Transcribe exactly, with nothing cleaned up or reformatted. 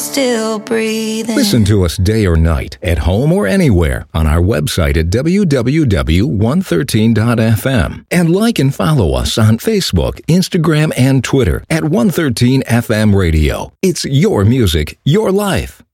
still breathing. Listen to us day or night, at home or anywhere, on our website at w w w dot one thirteen dot f m. And like and follow us on Facebook, Instagram, and Twitter at one thirteen F M Radio. It's your music, your life.